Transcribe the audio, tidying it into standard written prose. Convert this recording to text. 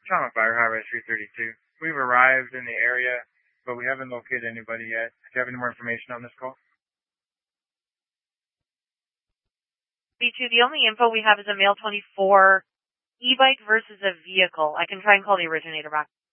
Trauma Fire Highway 332. We've arrived in the area, but we haven't located anybody yet. Do you have any more information on this call? B2, the only info we have is a male 24 e-bike versus a vehicle. I can try and call the originator back.